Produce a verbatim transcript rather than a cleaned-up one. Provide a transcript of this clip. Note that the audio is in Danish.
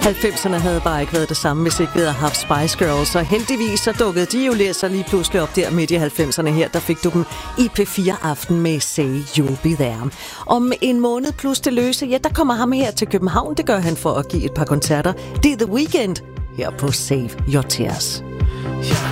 halvfemserne havde bare ikke været det samme, hvis ikke vi havde haft Spice Girls. Og heldigvis så dukkede de jo lige så lige pludselig op der midt i halvfemserne her. Der fik du dem i P fire Aften med Say You'll Be There. Om en måned plus det løse, ja, der kommer ham her til København. Det gør han for at give et par koncerter. Det er The Weeknd her på Save Your Tears. Yeah.